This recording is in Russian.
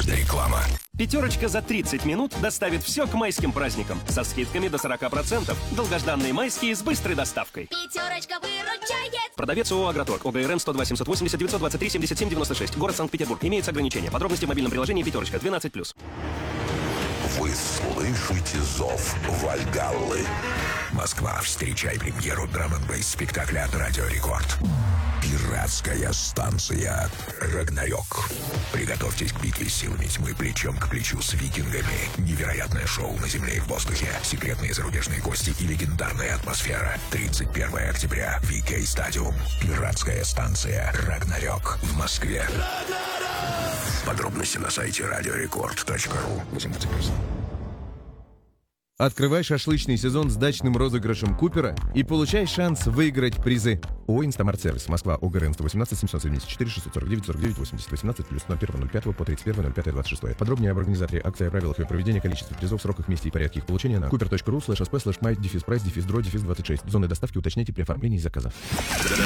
Реклама. Пятерочка за 30 минут доставит все к майским праздникам. Со скидками до 40%. Долгожданные майские с быстрой доставкой. Пятерочка выручает. Продавец ООО «Агроторг». ОГРН 102 780 923 77 96. Город Санкт-Петербург. Имеются ограничения. Подробности в мобильном приложении «Пятерочка». 12+. Вы слышите зов Вальгаллы. Москва, встречай премьеру драм-н-бейс спектакля от Радио Рекорд. Пиратская станция «Рагнарёк». Приготовьтесь к битве с силами тьмы плечом к плечу с викингами. Невероятное шоу на земле и в воздухе. Секретные зарубежные гости и легендарная атмосфера. 31 октября. VK Стадиум. Пиратская станция «Рагнарёк» в Москве. Подробности на сайте radiorecord.ru. 18+. Открывай шашлычный сезон с дачным розыгрышем Купера и получай шанс выиграть призы. ООО «Инстамарт-сервис». Москва. ОГРН 118 774 649 49 80 18 плюс 01.05 по 31.05.26. Подробнее об организаторе акции, о правилах ее проведения, количестве призов, сроках, месте и порядке их получения на cooper.ru/sp/my-price-draw-26. Зоны доставки уточняйте при оформлении заказа.